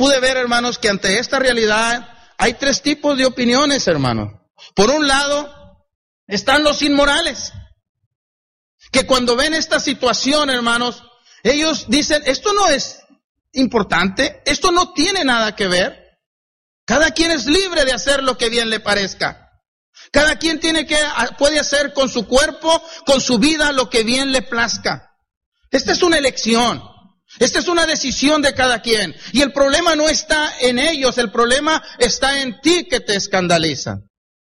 pude ver, hermanos, que ante esta realidad hay tres tipos de opiniones, hermanos. Por un lado, están los inmorales, que cuando ven esta situación, hermanos, ellos dicen, esto no es importante, esto no tiene nada que ver. Cada quien es libre de hacer lo que bien le parezca. Cada quien puede hacer con su cuerpo, con su vida, lo que bien le plazca. Esta es una elección. Esta es una decisión de cada quien. Y el problema no está en ellos, el problema está en ti que te escandaliza.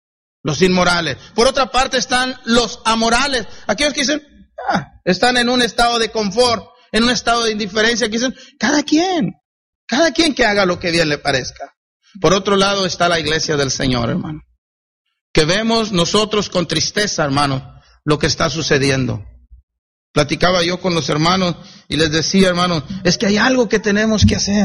Los inmorales. Por otra parte están los amorales. Aquellos que dicen, están en un estado de confort, en un estado de indiferencia, que dicen, cada quien que haga lo que bien le parezca. Por otro lado está la iglesia del Señor, hermano, que vemos nosotros con tristeza, hermano, lo que está sucediendo. Platicaba yo con los hermanos y les decía, hermanos, es que hay algo que tenemos que hacer.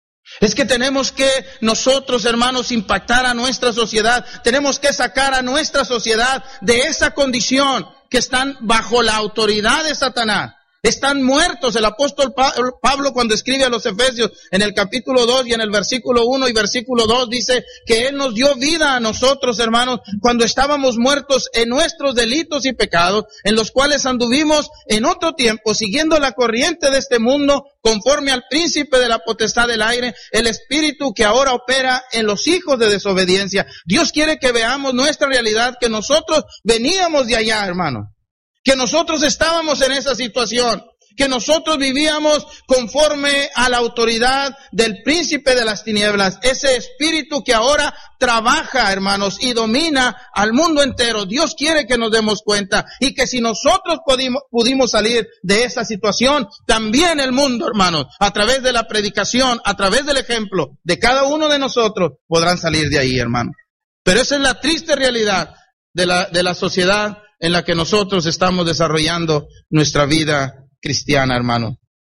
Es que tenemos que nosotros, hermanos, impactar a nuestra sociedad. Tenemos que sacar a nuestra sociedad de esa condición que están bajo la autoridad de Satanás. Están muertos. El apóstol Pablo, cuando escribe a los Efesios en el capítulo 2 y en el versículo 1 y versículo 2, dice que Él nos dio vida a nosotros, hermanos, cuando estábamos muertos en nuestros delitos y pecados, en los cuales anduvimos en otro tiempo, siguiendo la corriente de este mundo, conforme al príncipe de la potestad del aire, el espíritu que ahora opera en los hijos de desobediencia. Dios quiere que veamos nuestra realidad, que nosotros veníamos de allá, hermano. Que nosotros estábamos en esa situación, que nosotros vivíamos conforme a la autoridad del príncipe de las tinieblas, ese espíritu que ahora trabaja, hermanos, y domina al mundo entero. Dios quiere que nos demos cuenta y que si nosotros pudimos salir de esa situación, también el mundo, hermanos, a través de la predicación, a través del ejemplo de cada uno de nosotros, podrán salir de ahí, hermano. Pero esa es la triste realidad de la sociedad en la que nosotros estamos desarrollando nuestra vida cristiana, hermano.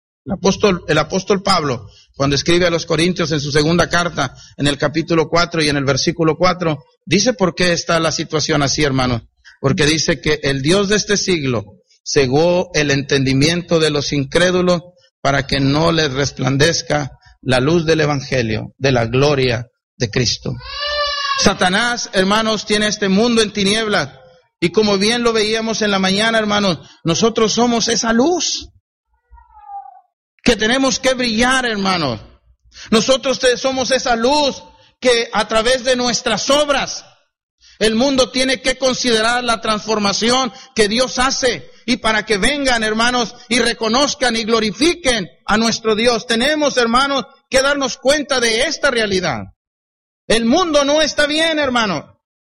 El apóstol Pablo, cuando escribe a los Corintios en su segunda carta, en el capítulo 4 y en el versículo 4, dice por qué está la situación así, hermano. Porque dice que el Dios de este siglo cegó el entendimiento de los incrédulos para que no les resplandezca la luz del evangelio, de la gloria de Cristo. Satanás, hermanos, tiene este mundo en tinieblas. Y como bien lo veíamos en la mañana, hermanos, nosotros somos esa luz que tenemos que brillar, hermanos. Nosotros somos esa luz que a través de nuestras obras el mundo tiene que considerar la transformación que Dios hace. Y para que vengan, hermanos, y reconozcan y glorifiquen a nuestro Dios, tenemos, hermanos, que darnos cuenta de esta realidad. El mundo no está bien, hermano.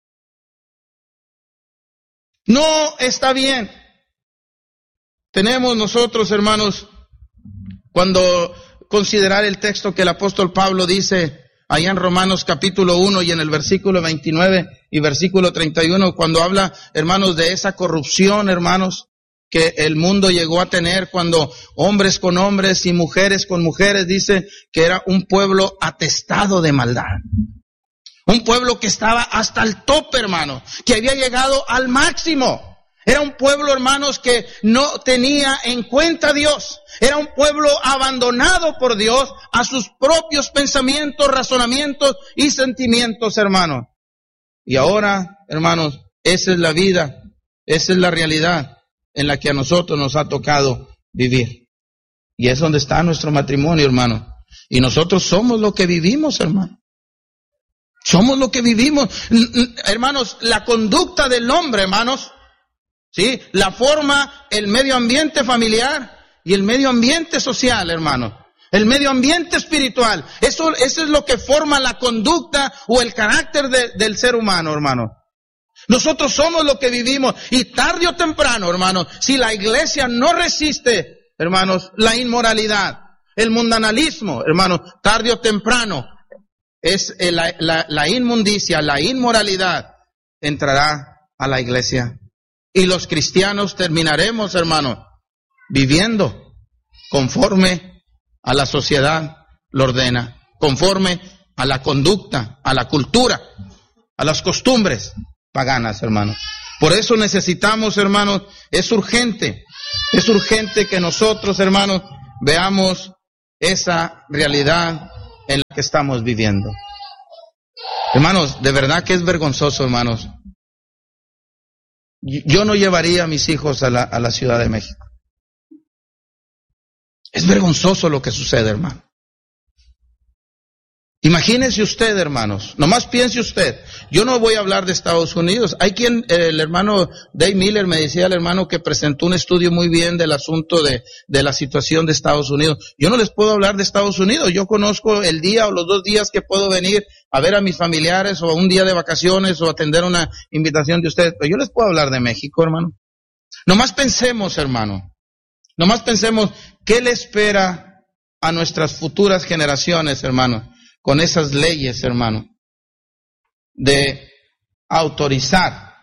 No está bien. Tenemos nosotros, hermanos, cuando considerar el texto que el apóstol Pablo dice allá en Romanos capítulo 1 y en el versículo 29 y versículo 31, cuando habla, hermanos, de esa corrupción, hermanos, que el mundo llegó a tener cuando hombres con hombres y mujeres con mujeres, dice que era un pueblo atestado de maldad. Un pueblo que estaba hasta el tope, hermano, que había llegado al máximo. Era un pueblo, hermanos, que no tenía en cuenta a Dios. Era un pueblo abandonado por Dios a sus propios pensamientos, razonamientos y sentimientos, hermanos. Y ahora, hermanos, esa es la vida, esa es la realidad en la que a nosotros nos ha tocado vivir. Y es donde está nuestro matrimonio, hermano. Y nosotros somos lo que vivimos, hermano. Somos lo que vivimos. Hermanos, la conducta del hombre, hermanos, ¿sí? La forma, el medio ambiente familiar y el medio ambiente social, hermanos. El medio ambiente espiritual. Eso es lo que forma la conducta o el carácter del ser humano, hermano. Nosotros somos lo que vivimos. Y tarde o temprano, hermanos, si la iglesia no resiste, hermanos, la inmoralidad, el mundanalismo, hermanos, tarde o temprano, es la inmundicia, la inmoralidad entrará a la iglesia. Y los cristianos terminaremos, hermano, viviendo conforme a la sociedad lo ordena, conforme a la conducta, a la cultura, a las costumbres paganas, hermano. Por eso necesitamos, hermanos, es urgente que nosotros, hermanos, veamos esa realidad en la que estamos viviendo. Hermanos, de verdad que es vergonzoso, hermanos. Yo no llevaría a mis hijos a la Ciudad de México. Es vergonzoso lo que sucede, hermano. Imagínese usted, hermanos, nomás piense usted, yo no voy a hablar de Estados Unidos. Hay quien, el hermano Dave Miller me decía, el hermano que presentó un estudio muy bien del asunto de la situación de Estados Unidos. Yo no les puedo hablar de Estados Unidos, yo conozco el día o los 2 días que puedo venir a ver a mis familiares o un día de vacaciones o atender una invitación de ustedes, pero yo les puedo hablar de México, hermano. Nomás pensemos, hermano, nomás pensemos, ¿qué le espera a nuestras futuras generaciones, hermano? Con esas leyes, hermano, de autorizar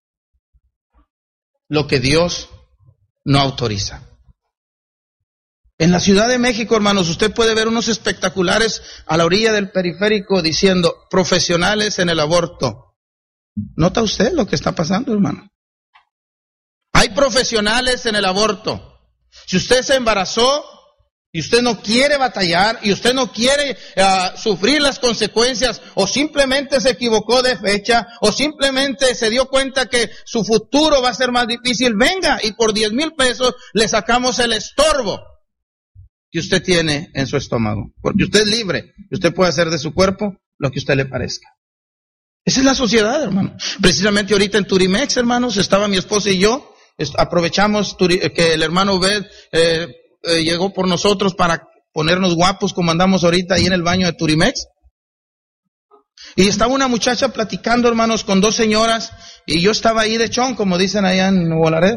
lo que Dios no autoriza. En la Ciudad de México, hermanos, usted puede ver unos espectaculares a la orilla del periférico diciendo, profesionales en el aborto. ¿Nota usted lo que está pasando, hermano? Hay profesionales en el aborto. Si usted se embarazó, y usted no quiere batallar, y usted no quiere sufrir las consecuencias, o simplemente se equivocó de fecha, o simplemente se dio cuenta que su futuro va a ser más difícil, venga, y por 10,000 pesos le sacamos el estorbo que usted tiene en su estómago. Porque usted es libre, y usted puede hacer de su cuerpo lo que a usted le parezca. Esa es la sociedad, hermano. Precisamente ahorita en Turimex, hermanos, estaba mi esposa y yo, aprovechamos que el hermano Obed llegó por nosotros para ponernos guapos como andamos ahorita ahí en el baño de Turimex. Y estaba una muchacha platicando, hermanos, con 2 señoras, y yo estaba ahí de chon, como dicen allá en Nuevo Laredo.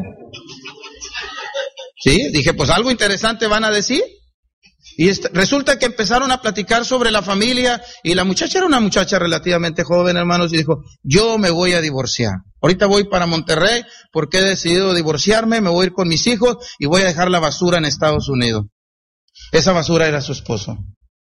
Sí, dije, pues algo interesante van a decir. Y resulta que empezaron a platicar sobre la familia, y la muchacha era una muchacha relativamente joven, hermanos, y dijo, yo me voy a divorciar. Ahorita voy para Monterrey porque he decidido divorciarme, me voy a ir con mis hijos y voy a dejar la basura en Estados Unidos. Esa basura era su esposo.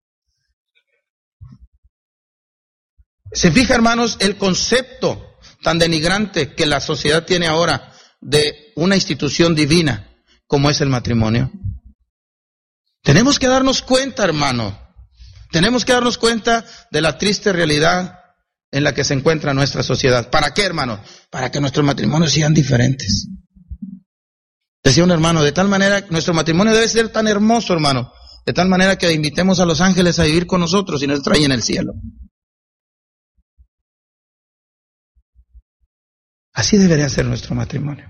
Se fija, hermanos, el concepto tan denigrante que la sociedad tiene ahora de una institución divina como es el matrimonio. Tenemos que darnos cuenta, hermano. Tenemos que darnos cuenta de la triste realidad en la que se encuentra nuestra sociedad. ¿Para qué, hermano? Para que nuestros matrimonios sean diferentes. Decía un hermano, de tal manera, nuestro matrimonio debe ser tan hermoso, hermano, de tal manera que invitemos a los ángeles a vivir con nosotros y nos traen el cielo. Así debería ser nuestro matrimonio.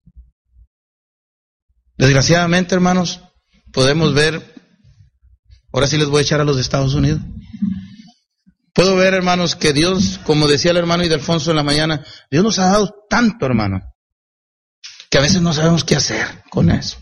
Desgraciadamente, hermanos, podemos ver, ahora sí les voy a echar a los de Estados Unidos. Puedo ver, hermanos, que Dios, como decía el hermano Ildefonso en la mañana, Dios nos ha dado tanto, hermano, que a veces no sabemos qué hacer con eso.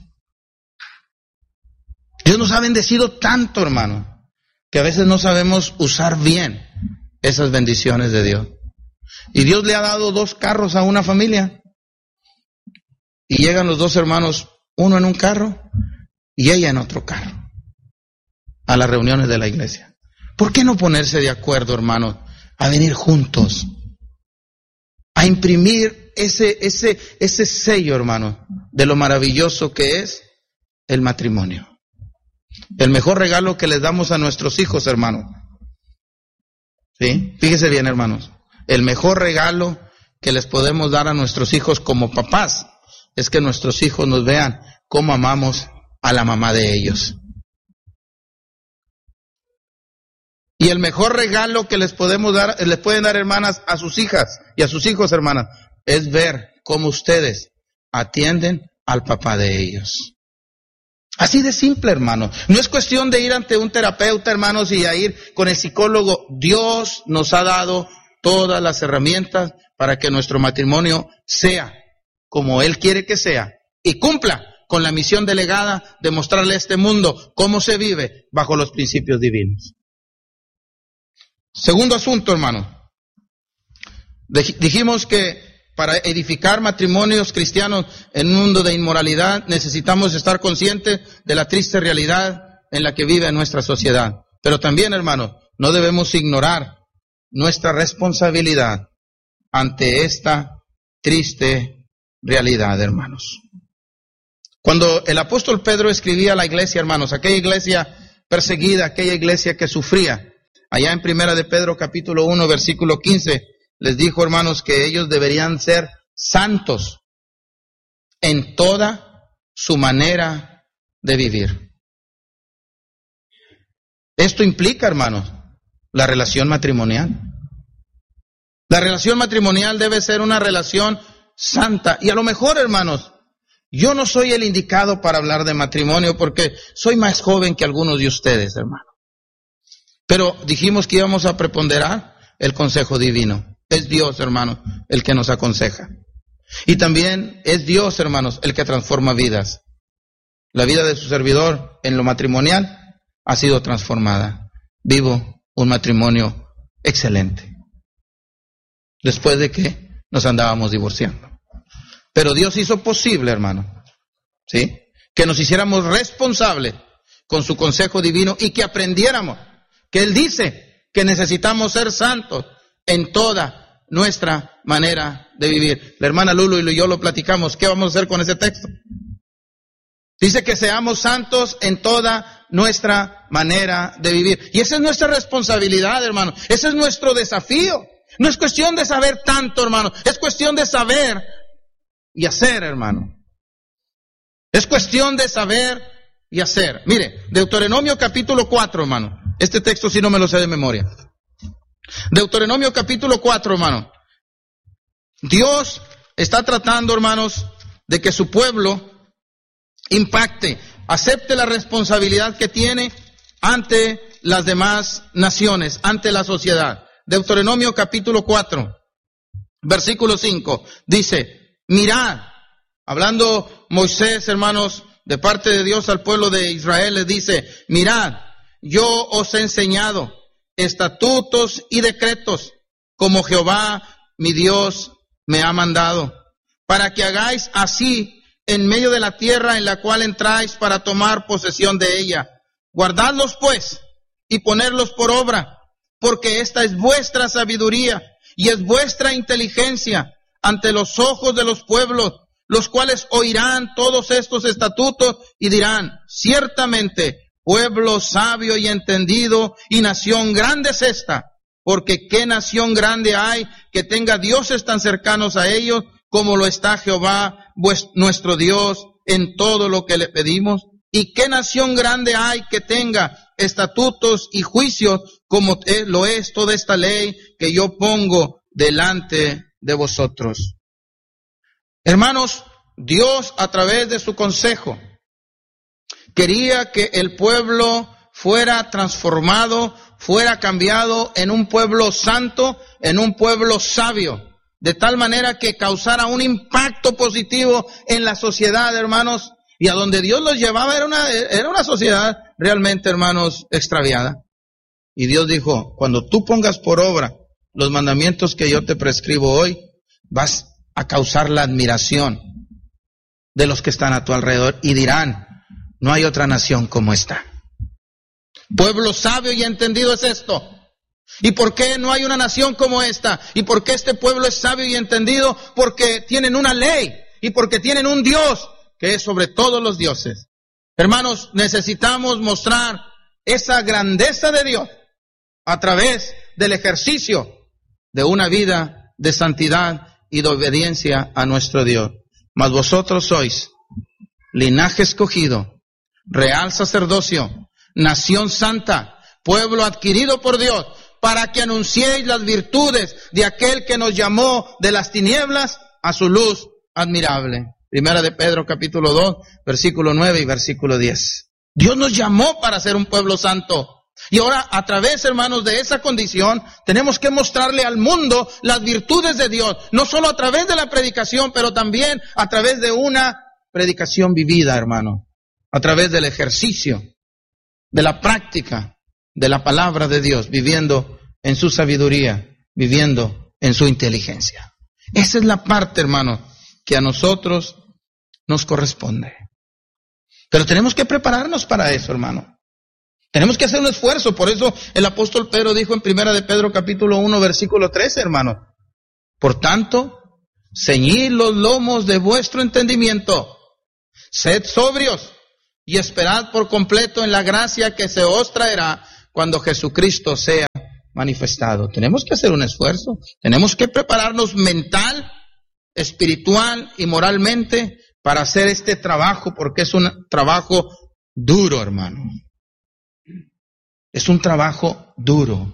Dios nos ha bendecido tanto, hermano, que a veces no sabemos usar bien esas bendiciones de Dios. Y Dios le ha dado 2 carros a una familia, y llegan los 2 hermanos, uno en un carro y ella en otro carro, a las reuniones de la iglesia. ¿Por qué no ponerse de acuerdo, hermano, a venir juntos, a imprimir ese sello, hermano, de lo maravilloso que es el matrimonio? El mejor regalo que les damos a nuestros hijos, hermano. ¿Sí? Fíjese bien, hermanos. El mejor regalo que les podemos dar a nuestros hijos como papás es que nuestros hijos nos vean cómo amamos a la mamá de ellos. Y el mejor regalo que les podemos dar, les pueden dar, hermanas, a sus hijas y a sus hijos, hermanas, es ver cómo ustedes atienden al papá de ellos. Así de simple, hermano. No es cuestión de ir ante un terapeuta, hermanos, y a ir con el psicólogo. Dios nos ha dado todas las herramientas para que nuestro matrimonio sea como Él quiere que sea y cumpla con la misión delegada de mostrarle a este mundo cómo se vive bajo los principios divinos. Segundo asunto, hermano. Dijimos que para edificar matrimonios cristianos en un mundo de inmoralidad necesitamos estar conscientes de la triste realidad en la que vive nuestra sociedad. Pero también, hermano, no debemos ignorar nuestra responsabilidad ante esta triste realidad, hermanos. Cuando el apóstol Pedro escribía a la iglesia, hermanos, aquella iglesia perseguida, aquella iglesia que sufría, allá en Primera de Pedro capítulo 1 versículo 15, les dijo, hermanos, que ellos deberían ser santos en toda su manera de vivir. Esto implica, hermanos, la relación matrimonial. La relación matrimonial debe ser una relación santa. Y a lo mejor, hermanos, yo no soy el indicado para hablar de matrimonio porque soy más joven que algunos de ustedes, hermano. Pero dijimos que íbamos a preponderar el consejo divino. Es Dios, hermano, el que nos aconseja. Y también es Dios, hermanos, el que transforma vidas. La vida de su servidor en lo matrimonial ha sido transformada. Vivo un matrimonio excelente. Después de que nos andábamos divorciando. Pero Dios hizo posible, hermano, ¿sí?, que nos hiciéramos responsables con su consejo divino y que aprendiéramos que Él dice que necesitamos ser santos en toda nuestra manera de vivir. La hermana Lulu y yo lo platicamos. ¿Qué vamos a hacer con ese texto? Dice que seamos santos en toda nuestra manera de vivir. Y esa es nuestra responsabilidad, hermano. Ese es nuestro desafío. No es cuestión de saber tanto, hermano. Es cuestión de saber y hacer, hermano. Es cuestión de saber y hacer. Mire, Deuteronomio capítulo 4, hermano. Este texto sí no me lo sé de memoria. Deuteronomio capítulo 4, hermano. Dios está tratando, hermanos, de que su pueblo impacte, acepte la responsabilidad que tiene ante las demás naciones, ante la sociedad. Deuteronomio capítulo 4, versículo 5, dice, mirad, hablando Moisés, hermanos, de parte de Dios al pueblo de Israel, les dice, mirad, yo os he enseñado estatutos y decretos, como Jehová mi Dios me ha mandado, para que hagáis así en medio de la tierra en la cual entráis para tomar posesión de ella. Guardadlos pues y ponerlos por obra, porque esta es vuestra sabiduría y es vuestra inteligencia ante los ojos de los pueblos, los cuales oirán todos estos estatutos y dirán, ciertamente, pueblo sabio y entendido y nación grande es esta, porque qué nación grande hay que tenga dioses tan cercanos a ellos como lo está Jehová, nuestro Dios, en todo lo que le pedimos. ¿Y qué nación grande hay que tenga estatutos y juicios como lo es toda esta ley que yo pongo delante de vosotros? Hermanos, Dios a través de su consejo quería que el pueblo fuera transformado, fuera cambiado en un pueblo santo, en un pueblo sabio, de tal manera que causara un impacto positivo en la sociedad, hermanos, y a donde Dios los llevaba era una sociedad realmente, hermanos, extraviada. Y Dios dijo, cuando tú pongas por obra los mandamientos que yo te prescribo hoy, vas a causar la admiración de los que están a tu alrededor y dirán, no hay otra nación como esta. Pueblo sabio y entendido es esto. ¿Y por qué no hay una nación como esta? ¿Y por qué este pueblo es sabio y entendido? Porque tienen una ley y porque tienen un Dios que es sobre todos los dioses. Hermanos, necesitamos mostrar esa grandeza de Dios a través del ejercicio de una vida de santidad y de obediencia a nuestro Dios. Mas vosotros sois linaje escogido, real sacerdocio, nación santa, pueblo adquirido por Dios, para que anunciéis las virtudes de aquel que nos llamó de las tinieblas a su luz admirable. Primera de Pedro capítulo 2, versículo 9 y versículo 10. Dios nos llamó para ser un pueblo santo. Y ahora, a través, hermanos, de esa condición, tenemos que mostrarle al mundo las virtudes de Dios. No solo a través de la predicación, pero también a través de una predicación vivida, hermano. A través del ejercicio, de la práctica de la palabra de Dios, viviendo en su sabiduría, viviendo en su inteligencia. Esa es la parte, hermano, que a nosotros nos corresponde. Pero tenemos que prepararnos para eso, hermano. Tenemos que hacer un esfuerzo. Por eso el apóstol Pedro dijo en Primera de Pedro capítulo 1, versículo 13, hermano. Por tanto, ceñid los lomos de vuestro entendimiento. Sed sobrios y esperad por completo en la gracia que se os traerá cuando Jesucristo sea manifestado. Tenemos que hacer un esfuerzo, tenemos que prepararnos mental, espiritual y moralmente para hacer este trabajo, porque es un trabajo duro, hermano. Es un trabajo duro.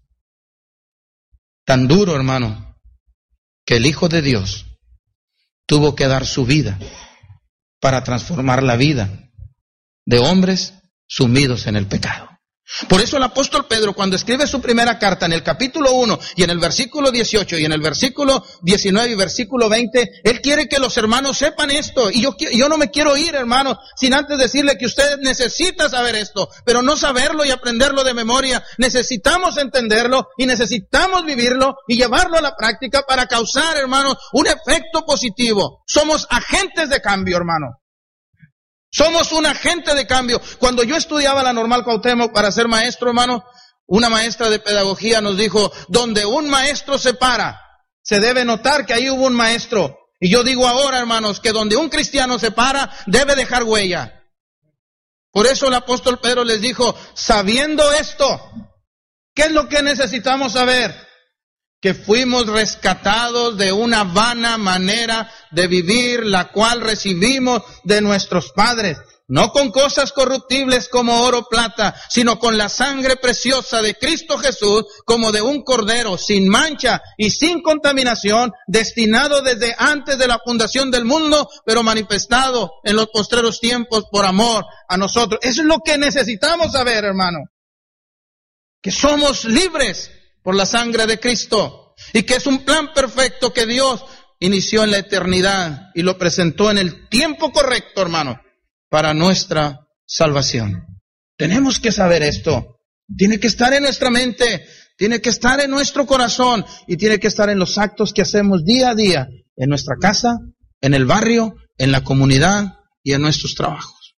Tan duro, hermano, que el Hijo de Dios tuvo que dar su vida para transformar la vida de hombres sumidos en el pecado. Por eso el apóstol Pedro, cuando escribe su primera carta en el capítulo 1 y en el versículo 18 y en el versículo 19 y versículo 20, él quiere que los hermanos sepan esto. Y yo no me quiero ir, hermano, sin antes decirle que usted necesita saber esto, pero no saberlo y aprenderlo de memoria. Necesitamos entenderlo y necesitamos vivirlo y llevarlo a la práctica para causar, hermano, un efecto positivo. Somos agentes de cambio, hermano. Somos un agente de cambio. Cuando yo estudiaba la Normal Cuauhtémoc para ser maestro, hermano, una maestra de pedagogía nos dijo, donde un maestro se para, se debe notar que ahí hubo un maestro. Y yo digo ahora, hermanos, que donde un cristiano se para, debe dejar huella. Por eso el apóstol Pedro les dijo, sabiendo esto, ¿qué es lo que necesitamos saber? Que fuimos rescatados de una vana manera de vivir, la cual recibimos de nuestros padres, no con cosas corruptibles como oro o plata, sino con la sangre preciosa de Cristo Jesús, como de un cordero, sin mancha y sin contaminación, destinado desde antes de la fundación del mundo, pero manifestado en los postreros tiempos por amor a nosotros. Eso es lo que necesitamos saber, hermano, que somos libres por la sangre de Cristo, y que es un plan perfecto que Dios inició en la eternidad y lo presentó en el tiempo correcto, hermano, para nuestra salvación. Tenemos que saber esto. Tiene que estar en nuestra mente, tiene que estar en nuestro corazón y tiene que estar en los actos que hacemos día a día, en nuestra casa, en el barrio, en la comunidad y en nuestros trabajos.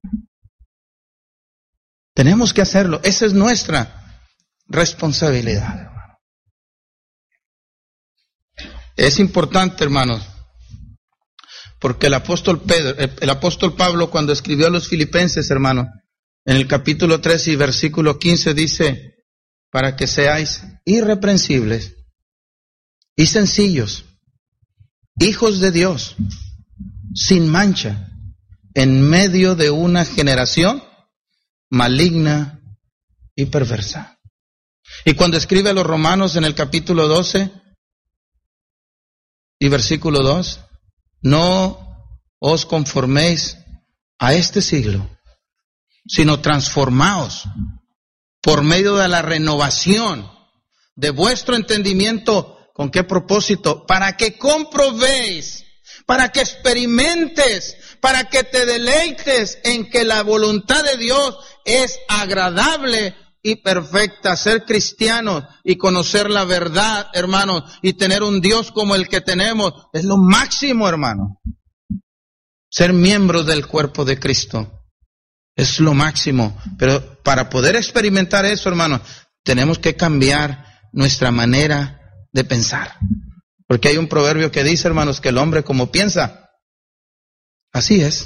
Tenemos que hacerlo. Esa es nuestra responsabilidad, hermano. Es importante, hermanos, porque el apóstol Pablo, cuando escribió a los filipenses, hermano, en el capítulo 3 y versículo 15 dice, para que seáis irreprensibles y sencillos, hijos de Dios, sin mancha, en medio de una generación maligna y perversa. Y cuando escribe a los romanos en el capítulo 12 y versículo 2, no os conforméis a este siglo, sino transformaos por medio de la renovación de vuestro entendimiento. ¿Con qué propósito? Para que comprobéis, para que experimentes, para que te deleites en que la voluntad de Dios es agradable y perfecta. Ser cristianos y conocer la verdad, hermanos, y tener un Dios como el que tenemos, es lo máximo, hermano. Ser miembros del cuerpo de Cristo es lo máximo. Pero para poder experimentar eso, hermanos, tenemos que cambiar nuestra manera de pensar. Porque hay un proverbio que dice, hermanos, que el hombre como piensa, así es.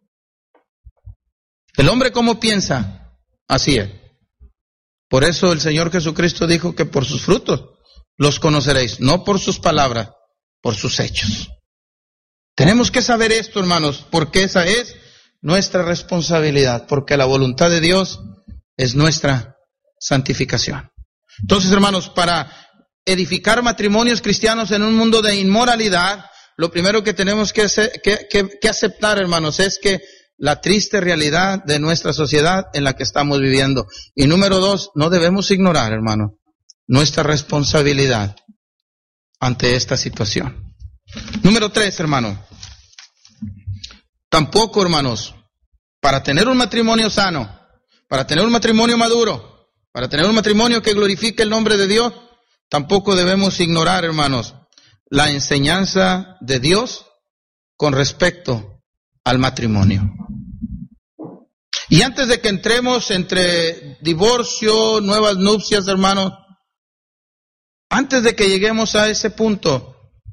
El hombre como piensa, así es. Por eso el Señor Jesucristo dijo que por sus frutos los conoceréis, no por sus palabras, por sus hechos. Tenemos que saber esto, hermanos, porque esa es nuestra responsabilidad, porque la voluntad de Dios es nuestra santificación. Entonces, hermanos, para edificar matrimonios cristianos en un mundo de inmoralidad, lo primero que tenemos que aceptar, hermanos, es que la triste realidad de nuestra sociedad en la que estamos viviendo. Y número 2, no debemos ignorar, hermano, nuestra responsabilidad ante esta situación. Número 3, hermano, tampoco, hermanos, para tener un matrimonio sano, para tener un matrimonio maduro, para tener un matrimonio que glorifique el nombre de Dios, tampoco debemos ignorar, hermanos, la enseñanza de Dios con respecto al matrimonio. Y antes de que entremos entre divorcio, nuevas nupcias, hermanos, antes de que lleguemos a ese punto,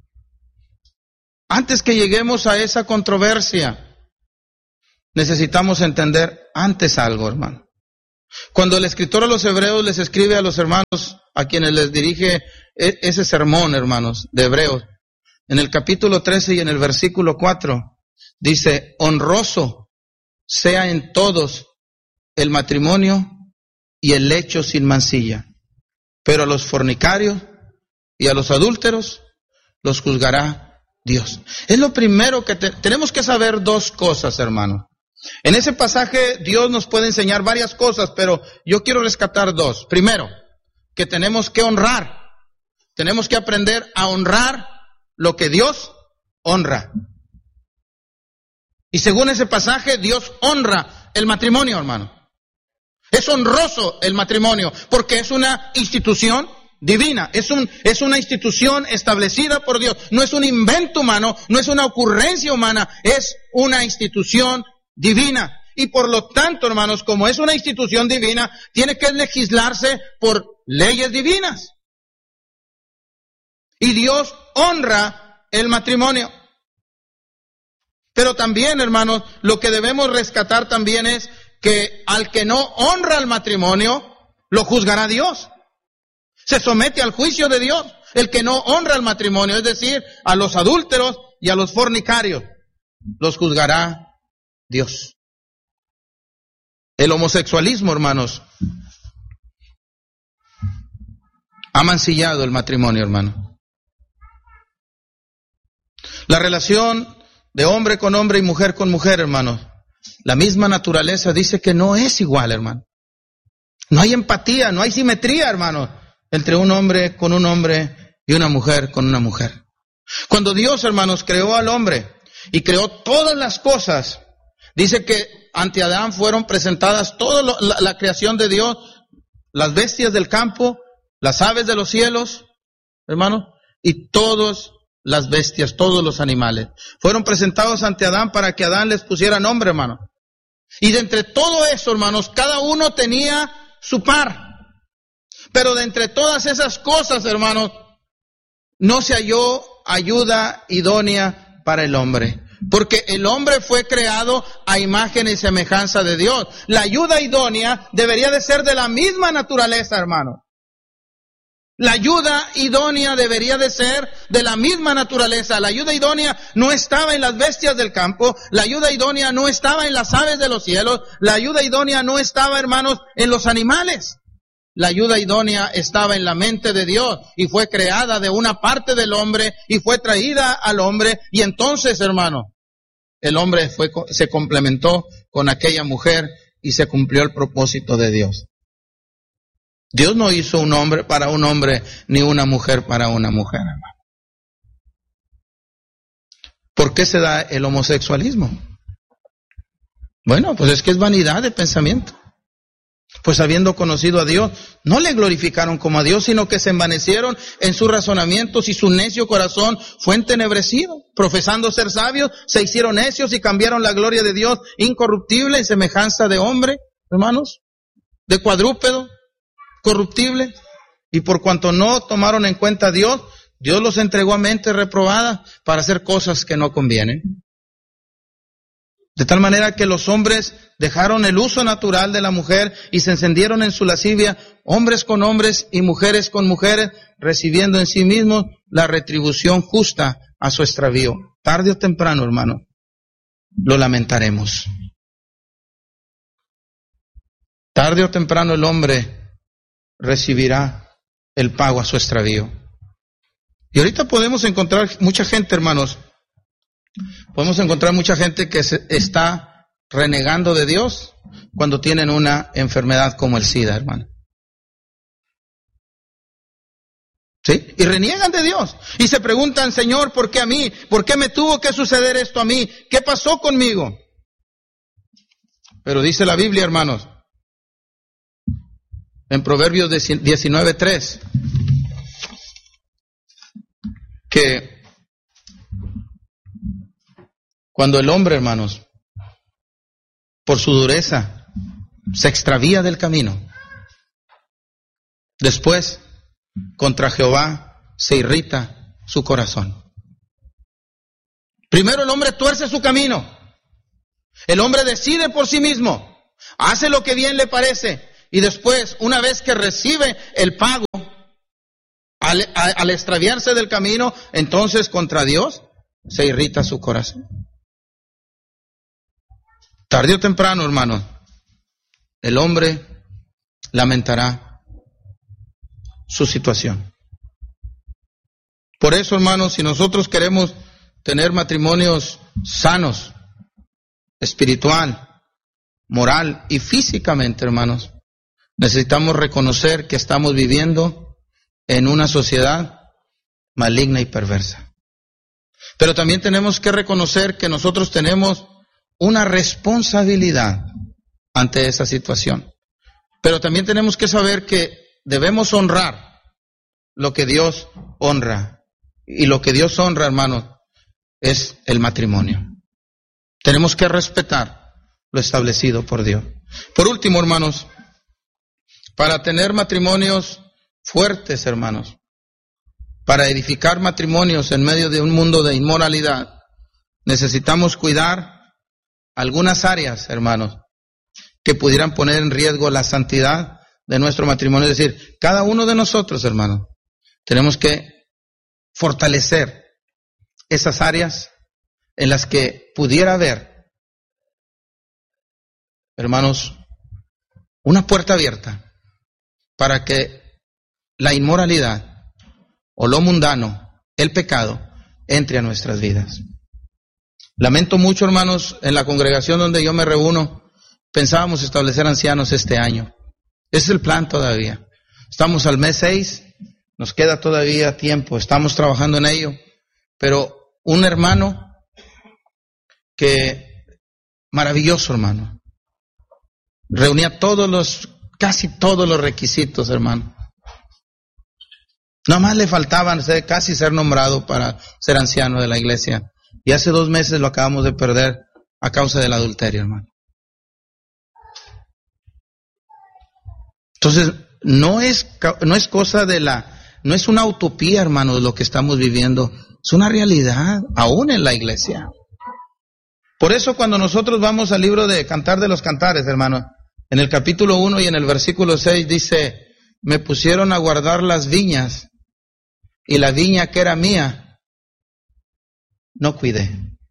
antes que lleguemos a esa controversia, necesitamos entender antes algo, hermano. Cuando el escritor a los hebreos les escribe a los hermanos a quienes les dirige ese sermón, hermanos, de Hebreos, en el capítulo 13 y en el versículo 4, dice, honroso sea en todos el matrimonio y el lecho sin mancilla, pero a los fornicarios y a los adúlteros los juzgará Dios. Es lo primero que tenemos que saber dos cosas, hermano. En ese pasaje Dios nos puede enseñar varias cosas, pero yo quiero rescatar dos. Primero, que tenemos que honrar. Tenemos que aprender a honrar lo que Dios honra. Y según ese pasaje, Dios honra el matrimonio, hermano. Es honroso el matrimonio, porque es una institución divina, es una institución establecida por Dios. No es un invento humano, no es una ocurrencia humana, es una institución divina. Y por lo tanto, hermanos, como es una institución divina, tiene que legislarse por leyes divinas. Y Dios honra el matrimonio. Pero también, hermanos, lo que debemos rescatar también es que al que no honra el matrimonio, lo juzgará Dios. Se somete al juicio de Dios. El que no honra el matrimonio, es decir, a los adúlteros y a los fornicarios, los juzgará Dios. El homosexualismo, hermanos, ha mancillado el matrimonio, hermano. La relación de hombre con hombre y mujer con mujer, hermanos, la misma naturaleza dice que no es igual, hermano. No hay empatía, no hay simetría, hermano, entre un hombre con un hombre y una mujer con una mujer. Cuando Dios, hermanos, creó al hombre y creó todas las cosas, dice que ante Adán fueron presentadas toda la creación de Dios, las bestias del campo, las aves de los cielos, hermano, y todas las bestias, todos los animales. Fueron presentados ante Adán para que Adán les pusiera nombre, hermano. Y de entre todo eso, hermanos, cada uno tenía su par. Pero de entre todas esas cosas, hermanos, no se halló ayuda idónea para el hombre. Porque el hombre fue creado a imagen y semejanza de Dios. La ayuda idónea debería de ser de la misma naturaleza, hermano. La ayuda idónea debería de ser de la misma naturaleza. La ayuda idónea no estaba en las bestias del campo. La ayuda idónea no estaba en las aves de los cielos. La ayuda idónea no estaba, hermanos, en los animales. La ayuda idónea estaba en la mente de Dios y fue creada de una parte del hombre y fue traída al hombre. Y entonces, hermano, el hombre se complementó con aquella mujer y se cumplió el propósito de Dios. Dios no hizo un hombre para un hombre ni una mujer para una mujer, hermano. ¿Por qué se da el homosexualismo? Bueno, pues es que es vanidad de pensamiento. Pues habiendo conocido a Dios, no le glorificaron como a Dios, sino que se envanecieron en sus razonamientos y su necio corazón fue entenebrecido. Profesando ser sabios, se hicieron necios y cambiaron la gloria de Dios incorruptible en semejanza de hombre, hermanos, de cuadrúpedo, corruptible. Y por cuanto no tomaron en cuenta a Dios, Dios los entregó a mente reprobada para hacer cosas que no convienen. De tal manera que los hombres dejaron el uso natural de la mujer y se encendieron en su lascivia, hombres con hombres y mujeres con mujeres, recibiendo en sí mismos la retribución justa a su extravío. Tarde o temprano, hermano, lo lamentaremos. Tarde o temprano el hombre recibirá el pago a su extravío. Y ahorita podemos encontrar mucha gente, hermanos, podemos encontrar mucha gente que está renegando de Dios cuando tienen una enfermedad como el SIDA, hermano. ¿Sí? Y reniegan de Dios. Y se preguntan, Señor, ¿por qué a mí? ¿Por qué me tuvo que suceder esto a mí? ¿Qué pasó conmigo? Pero dice la Biblia, hermanos, en Proverbios 19:3, que cuando el hombre, hermanos, por su dureza, se extravía del camino, después, contra Jehová, se irrita su corazón. Primero el hombre tuerce su camino. El hombre decide por sí mismo, hace lo que bien le parece, y después, una vez que recibe el pago, al extraviarse del camino, entonces contra Dios se irrita su corazón. Tarde o temprano, hermanos, el hombre lamentará su situación. Por eso, hermanos, si nosotros queremos tener matrimonios sanos, espiritual, moral y físicamente, hermanos, necesitamos reconocer que estamos viviendo en una sociedad maligna y perversa. Pero también tenemos que reconocer que nosotros tenemos una responsabilidad ante esa situación. Pero también tenemos que saber que debemos honrar lo que Dios honra. Y lo que Dios honra, hermanos, es el matrimonio. Tenemos que respetar lo establecido por Dios. Por último, hermanos, para tener matrimonios fuertes, hermanos, para edificar matrimonios en medio de un mundo de inmoralidad, necesitamos cuidar algunas áreas, hermanos, que pudieran poner en riesgo la santidad de nuestro matrimonio. Es decir, cada uno de nosotros, hermanos, tenemos que fortalecer esas áreas en las que pudiera haber, hermanos, una puerta abierta para que la inmoralidad o lo mundano, el pecado, entre a nuestras vidas. Lamento mucho, hermanos, en la congregación donde yo me reúno, pensábamos establecer ancianos este año. Ese es el plan todavía. Estamos al mes 6, nos queda todavía tiempo, estamos trabajando en ello. Pero un hermano que, maravilloso hermano, reunía casi todos los requisitos, hermano. Nada más le faltaban casi ser nombrado para ser anciano de la iglesia. Y hace 2 meses lo acabamos de perder a causa del adulterio, hermano. Entonces, no es cosa no es una utopía, hermano, lo que estamos viviendo. Es una realidad, aún en la iglesia. Por eso cuando nosotros vamos al libro de Cantar de los Cantares, hermano, en el capítulo 1 y en el versículo 6 dice, me pusieron a guardar las viñas, y la viña que era mía, no cuidé.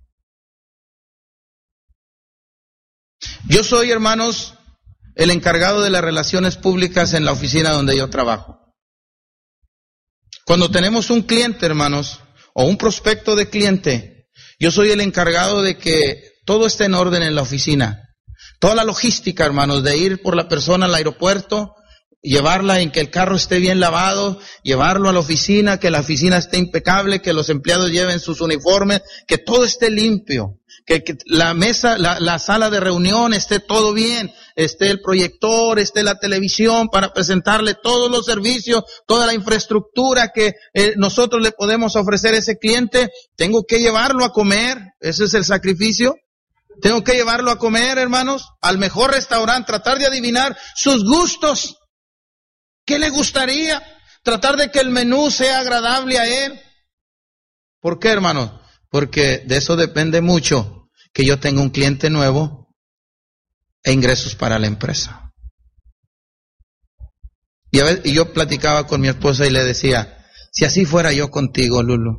Yo soy, hermanos, el encargado de las relaciones públicas en la oficina donde yo trabajo. Cuando tenemos un cliente, hermanos, o un prospecto de cliente, yo soy el encargado de que todo esté en orden en la oficina. Toda la logística, hermanos, de ir por la persona al aeropuerto, llevarla en que el carro esté bien lavado, llevarlo a la oficina, que la oficina esté impecable, que los empleados lleven sus uniformes, que todo esté limpio, que la mesa, la sala de reunión esté todo bien, esté el proyector, esté la televisión para presentarle todos los servicios, toda la infraestructura que nosotros le podemos ofrecer a ese cliente. Tengo que llevarlo a comer, ese es el sacrificio. Tengo que llevarlo a comer, hermanos, al mejor restaurante, tratar de adivinar sus gustos. ¿Qué le gustaría? Tratar de que el menú sea agradable a él. ¿Por qué, hermanos? Porque de eso depende mucho que yo tenga un cliente nuevo e ingresos para la empresa. Y yo platicaba con mi esposa y le decía, si así fuera yo contigo, Lulu.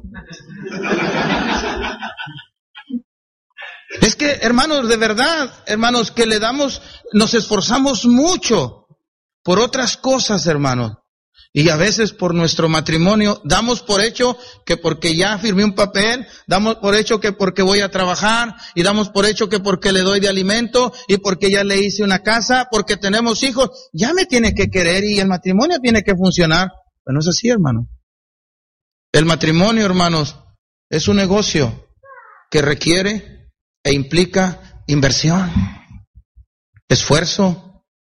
Es que, hermanos, de verdad, hermanos, que nos esforzamos mucho por otras cosas, hermanos. Y a veces por nuestro matrimonio damos por hecho que porque ya firmé un papel, damos por hecho que porque voy a trabajar, y damos por hecho que porque le doy de alimento, y porque ya le hice una casa, porque tenemos hijos, ya me tiene que querer y el matrimonio tiene que funcionar. Pero no es así, hermano. El matrimonio, hermanos, es un negocio que requiere e implica inversión, esfuerzo,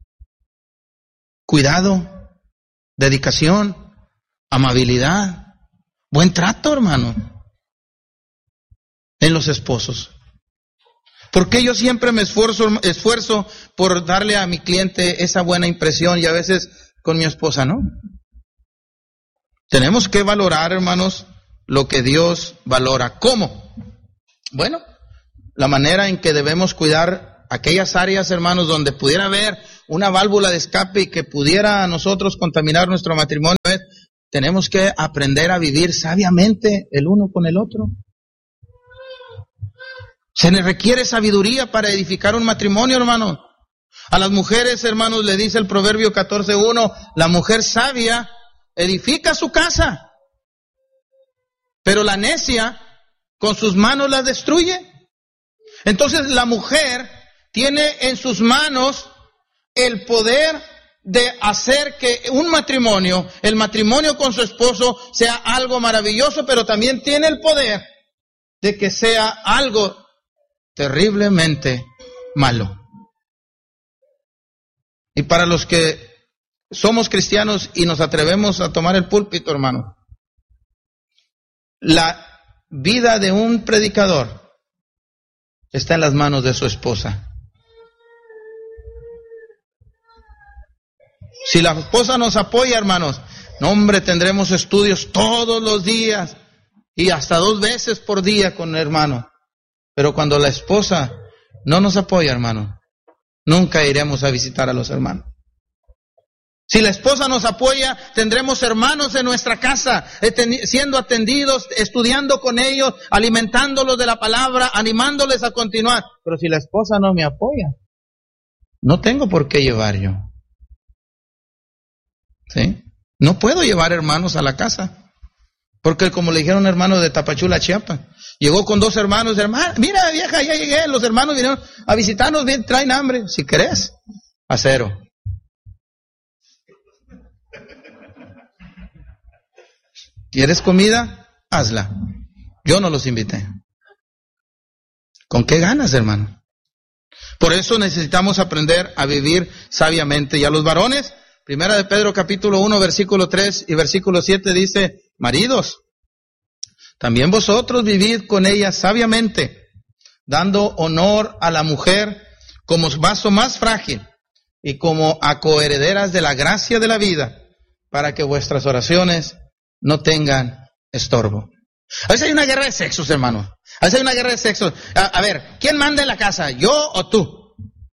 cuidado, dedicación, amabilidad, buen trato, hermano, en los esposos. Porque yo siempre me esfuerzo por darle a mi cliente esa buena impresión y a veces con mi esposa, ¿no? Tenemos que valorar, hermanos, lo que Dios valora. ¿Cómo? Bueno, la manera en que debemos cuidar aquellas áreas, hermanos, donde pudiera haber una válvula de escape y que pudiera a nosotros contaminar nuestro matrimonio, tenemos que aprender a vivir sabiamente el uno con el otro. Se le requiere sabiduría para edificar un matrimonio, hermano. A las mujeres, hermanos, le dice el Proverbio 14:1, la mujer sabia edifica su casa, pero la necia con sus manos la destruye. Entonces la mujer tiene en sus manos el poder de hacer que un matrimonio, el matrimonio con su esposo, sea algo maravilloso, pero también tiene el poder de que sea algo terriblemente malo. Y para los que somos cristianos y nos atrevemos a tomar el púlpito, hermano, la vida de un predicador está en las manos de su esposa. Si la esposa nos apoya, hermanos, no, hombre, tendremos estudios todos los días y hasta 2 veces por día con el hermano. Pero cuando la esposa no nos apoya, hermano, nunca iremos a visitar a los hermanos. Si la esposa nos apoya, tendremos hermanos en nuestra casa, siendo atendidos, estudiando con ellos, alimentándolos de la palabra, animándoles a continuar. Pero si la esposa no me apoya, no tengo por qué llevar yo. ¿Sí? No puedo llevar hermanos a la casa. Porque como le dijeron un hermano de Tapachula, Chiapas, llegó con 2 hermanos, mira vieja, ya llegué, los hermanos vinieron a visitarnos, bien, traen hambre, si querés, acero. ¿Quieres comida? Hazla. Yo no los invité. ¿Con qué ganas, hermano? Por eso necesitamos aprender a vivir sabiamente. Y a los varones, Primera de Pedro capítulo 1, versículo 3 y versículo 7 dice, maridos, también vosotros vivid con ella sabiamente, dando honor a la mujer como vaso más frágil y como a coherederas de la gracia de la vida, para que vuestras oraciones no tengan estorbo. A veces hay una guerra de sexos, hermano. A veces hay una guerra de sexos. A ver, ¿quién manda en la casa? ¿Yo o tú?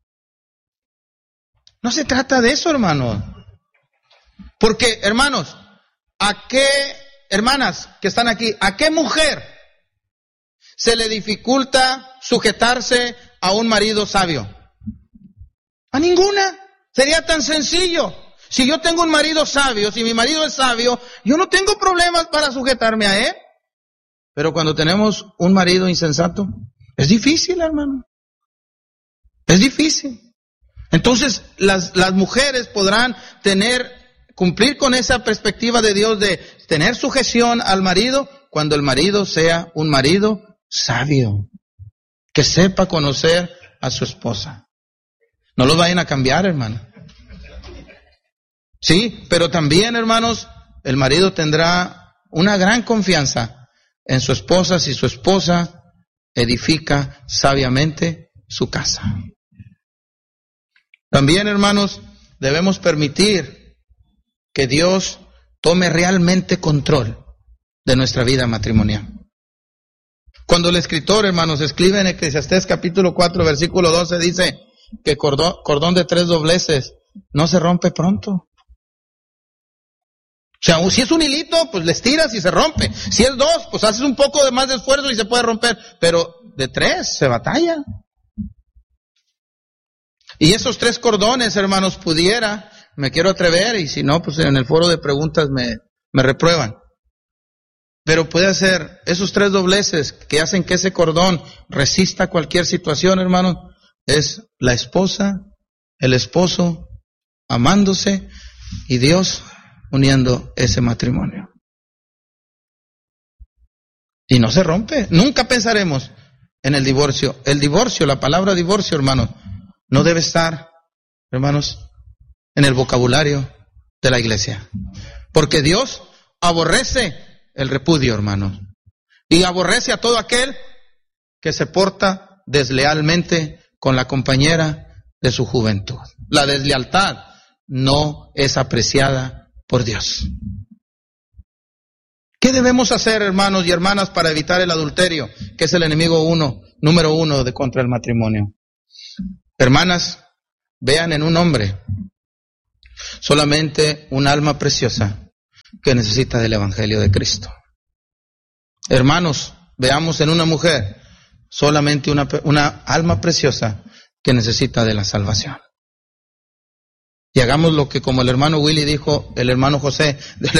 No se trata de eso, hermano. Porque, hermanos, hermanas que están aquí, ¿a qué mujer se le dificulta sujetarse a un marido sabio? A ninguna. Sería tan sencillo. Si yo tengo un marido sabio, si mi marido es sabio, yo no tengo problemas para sujetarme a él. Pero cuando tenemos un marido insensato, es difícil, hermano. Es difícil. Entonces, las mujeres podrán cumplir con esa perspectiva de Dios de tener sujeción al marido cuando el marido sea un marido sabio, que sepa conocer a su esposa. No los vayan a cambiar, hermano. Sí, pero también, hermanos, el marido tendrá una gran confianza en su esposa si su esposa edifica sabiamente su casa. También, hermanos, debemos permitir que Dios tome realmente control de nuestra vida matrimonial. Cuando el escritor, hermanos, escribe en Eclesiastés capítulo 4, versículo 12, dice que cordón de 3 dobleces no se rompe pronto. O sea, si es un hilito, pues le estiras y se rompe. Si es 2, pues haces un poco de más de esfuerzo y se puede romper. Pero de 3 se batalla. Y esos 3 cordones, hermanos, me quiero atrever, y si no, pues en el foro de preguntas me reprueban. Pero puede ser esos 3 dobleces que hacen que ese cordón resista cualquier situación, hermano, es la esposa, el esposo, amándose, y Dios uniendo ese matrimonio. Y no se rompe. Nunca pensaremos en el divorcio. El divorcio, la palabra divorcio, hermanos, no debe estar, hermanos, en el vocabulario de la iglesia. Porque Dios aborrece el repudio, hermanos. Y aborrece a todo aquel que se porta deslealmente con la compañera de su juventud. La deslealtad no es apreciada por Dios. ¿Qué debemos hacer, hermanos y hermanas, para evitar el adulterio, que es el enemigo número 1 contra el matrimonio? Hermanas, vean en un hombre solamente un alma preciosa que necesita del Evangelio de Cristo. Hermanos, veamos en una mujer solamente una alma preciosa que necesita de la salvación. Y hagamos lo que, como el hermano Willy dijo, José,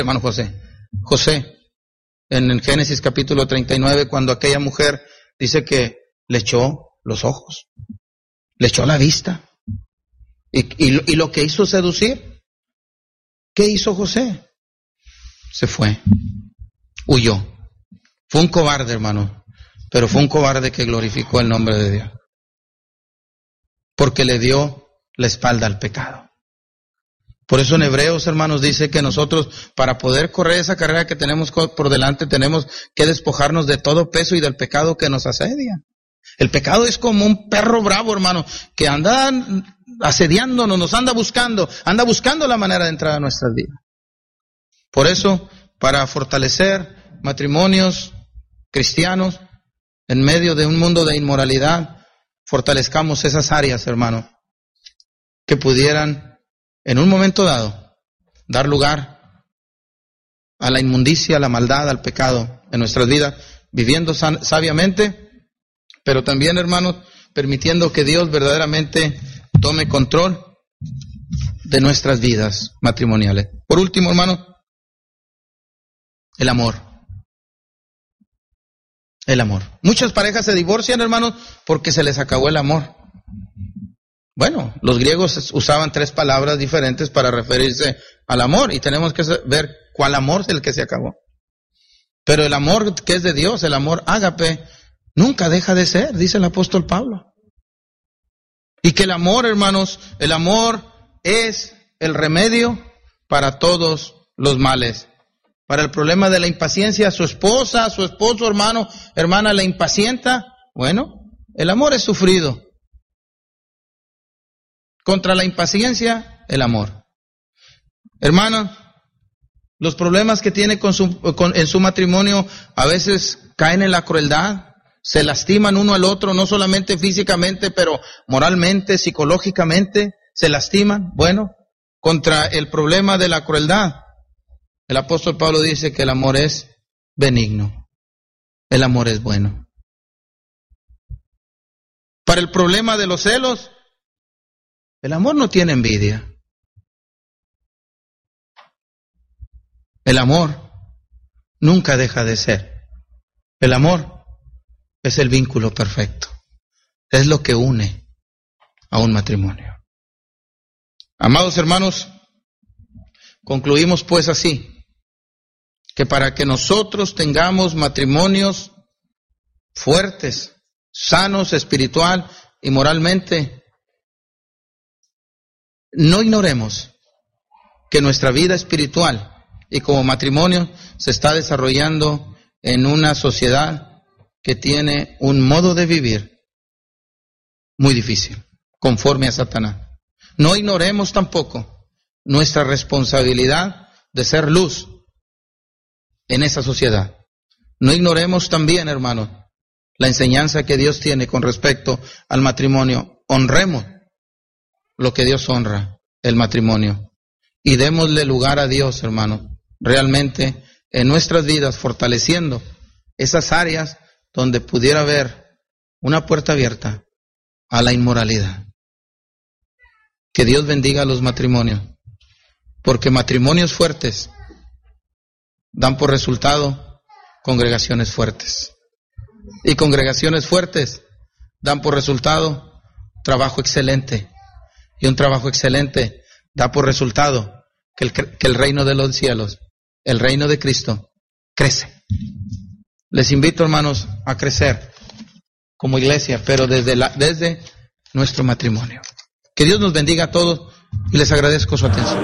en el Génesis capítulo 39, cuando aquella mujer dice que le echó los ojos, le echó la vista, y lo que hizo seducir. ¿Qué hizo José? Se fue, huyó. Fue un cobarde, hermano, pero fue un cobarde que glorificó el nombre de Dios, porque le dio la espalda al pecado. Por eso en Hebreos, hermanos, dice que nosotros, para poder correr esa carrera que tenemos por delante, tenemos que despojarnos de todo peso y del pecado que nos asedia. El pecado es como un perro bravo, hermano, que anda asediándonos, nos anda buscando la manera de entrar a nuestras vidas. Por eso, para fortalecer matrimonios cristianos en medio de un mundo de inmoralidad, fortalezcamos esas áreas, hermano, que pudieran en un momento dado dar lugar a la inmundicia, a la maldad, al pecado en nuestras vidas, viviendo sabiamente, pero también, hermanos, permitiendo que Dios verdaderamente tome control de nuestras vidas matrimoniales. Por último, hermano, el amor. El amor. Muchas parejas se divorcian, hermanos, porque se les acabó el amor. Bueno, los griegos usaban 3 palabras diferentes para referirse al amor, y tenemos que ver cuál amor es el que se acabó. Pero el amor que es de Dios, el amor ágape, nunca deja de ser, dice el apóstol Pablo. Y que el amor, hermanos, el amor es el remedio para todos los males. Para el problema de la impaciencia, su esposa, su esposo, hermana, la impacienta. Bueno, el amor es sufrido. Contra la impaciencia, el amor. Hermana, los problemas que tiene en su matrimonio a veces caen en la crueldad, se lastiman uno al otro, no solamente físicamente, pero moralmente, psicológicamente, se lastiman. Bueno, contra el problema de la crueldad, el apóstol Pablo dice que el amor es benigno, el amor es bueno. Para el problema de los celos, el amor no tiene envidia. El amor nunca deja de ser. El amor es el vínculo perfecto. Es lo que une a un matrimonio. Amados hermanos, concluimos pues así, que para que nosotros tengamos matrimonios fuertes, sanos espiritual y moralmente, no ignoremos que nuestra vida espiritual y como matrimonio se está desarrollando en una sociedad que tiene un modo de vivir muy difícil, conforme a Satanás. No ignoremos tampoco nuestra responsabilidad de ser luz en esa sociedad. No ignoremos también, hermano, la enseñanza que Dios tiene con respecto al matrimonio. Honremos lo que Dios honra, el matrimonio, y démosle lugar a Dios, hermano, realmente en nuestras vidas, fortaleciendo esas áreas donde pudiera haber una puerta abierta a la inmoralidad. Que Dios bendiga a los matrimonios, porque matrimonios fuertes dan por resultado congregaciones fuertes, y congregaciones fuertes dan por resultado trabajo excelente. Y un trabajo excelente da por resultado que el reino de los cielos, el reino de Cristo, crece. Les invito, hermanos, a crecer como iglesia, pero desde nuestro matrimonio. Que Dios nos bendiga a todos y les agradezco su atención.